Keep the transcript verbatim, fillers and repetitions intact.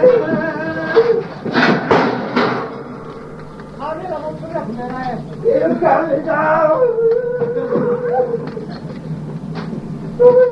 好，这个我出来回来。 你看一下。